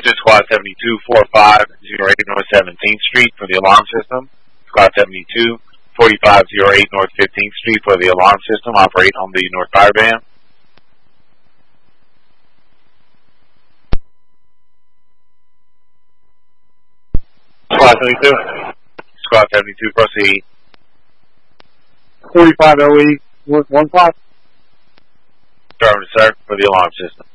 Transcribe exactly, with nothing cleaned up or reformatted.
Enter Squad seventy-two forty-five oh eight North seventeenth Street for the alarm system. Squad seventy-two forty-five oh eight North fifteenth Street for the alarm system. Operate on the North Fire Band. Squad seventy-two. Squad seventy-two, proceed. forty-five oh eight North one five. Affirmative, sir, for the alarm system.